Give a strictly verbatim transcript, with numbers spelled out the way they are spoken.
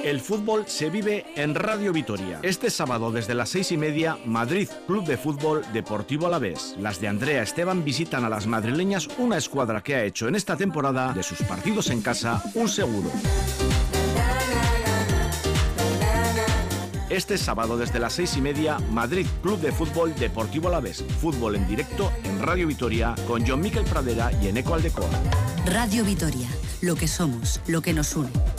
El fútbol se vive en Radio Vitoria. Este sábado desde las seis y media, Madrid Club de Fútbol Deportivo Alavés. Las de Andrea Esteban visitan a las madrileñas, una escuadra que ha hecho en esta temporada de sus partidos en casa un seguro. Este sábado desde las seis y media, Madrid Club de Fútbol Deportivo Alavés. Fútbol en directo en Radio Vitoria con John Miquel Pradera y Eneco Aldecoa. Radio Vitoria, lo que somos, lo que nos une.